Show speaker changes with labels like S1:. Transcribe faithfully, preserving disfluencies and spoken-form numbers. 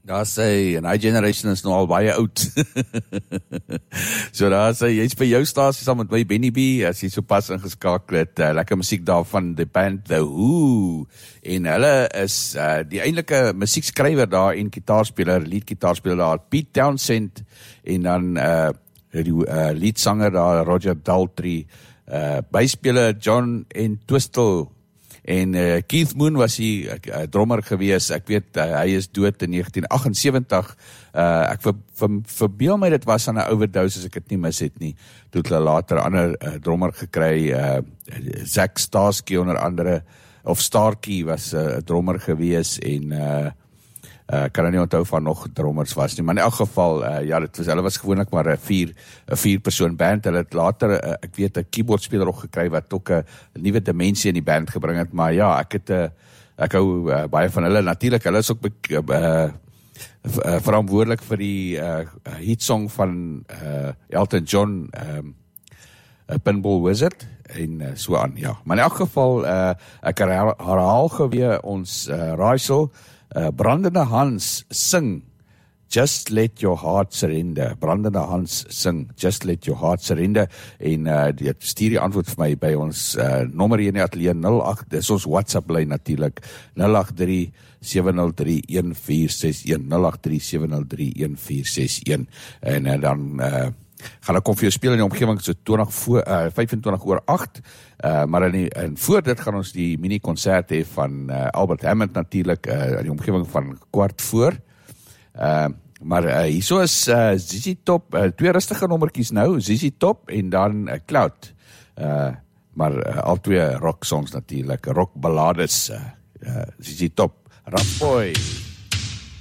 S1: Daar sê, en hy generation is nou al baie oud. So daar sê, jy's by jou stasie saam met my Benny B, as jy so pas ingeskakel het, uh, lekker musiek daarvan, die band The Who, en hulle is uh, die eindelike musiekskrywer daar en gitaarspeler, leadgitaarspeler daar, Pete Townsend, en dan uh, die uh, leadsanger daar, Roger Daltrey, uh, byspeler John Entwistle, en uh, Keith Moon was die uh, drummer gewees, ek weet, uh, hy is dood in negentien agsensewentig, uh, ek ver, ver, verbeel my dit was aan 'n overdose as ek dit nie mis het nie, toe het hulle later ander uh, drummer gekry, uh, Zach Starsky onder andere, of Starkey was 'n uh, drummer gewees, en uh, uh, kan nie onthou van nog drummers was nie, maar in elk geval, uh, ja, dit was, hulle was gewoonlik maar 'n vier, 'n vier persoon band, hulle het later, uh, ek weet, 'n keyboardspeler ook gekry, wat ook 'n nuwe dimensie in die band gebring het, maar ja, ek het, uh, ek hou uh, baie van hulle, natuurlik, hulle is ook uh, uh, verantwoordelik vir die uh, hitsong van uh, Elton John, um, uh, Pinball Wizard, en uh, so aan, ja, maar in elk geval, uh, ek herhaal, herhaal geweer ons uh, raaisel, Uh, Brandende Hans sing Just Let Your Heart Surrender. Brandende Hans sing Just Let Your Heart Surrender, en uh, die stuur die antwoord vir my by ons uh, nommer hier in die atelier nul agt, dis ons WhatsApp lyn natuurlik, nul agt drie sewe nul drie een vier ses een, nul agt drie sewe nul drie een vier ses een, en uh, dan uh, gaan ek kom vir jou speel in die omgewing so twintig voor, uh, vyfentwintig oor agt, uh, maar in, die, in voor dit gaan ons die mini-concert hê van uh, Albert Hammond natuurlijk, uh, in die omgewing van kwart voor, uh, maar uh, hierso is uh, Z Z Top, uh, twee rustige nommertjies nou, Z Z Top en dan uh, Cloud, uh, maar uh, al twee rock songs natuurlijk, rock ballades, uh, uh, Z Z Top, Rapoy.